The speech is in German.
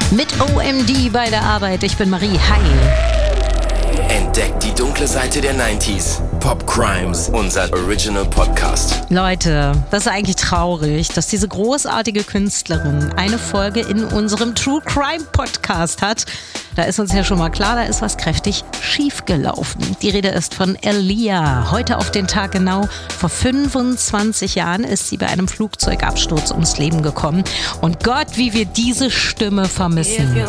Mit OMD bei der Arbeit. Ich bin Marie. Hi. Entdeckt die dunkle Seite der 90s. Pop Crimes, unser Original Podcast. Leute, das ist eigentlich traurig, dass diese großartige Künstlerin eine Folge in unserem True Crime Podcast hat. Da ist uns ja schon mal klar, da ist was kräftig schiefgelaufen. Die Rede ist von Aaliyah. Heute auf den Tag genau vor 25 Jahren ist sie bei einem Flugzeugabsturz ums Leben gekommen. Und Gott, wie wir diese Stimme vermissen.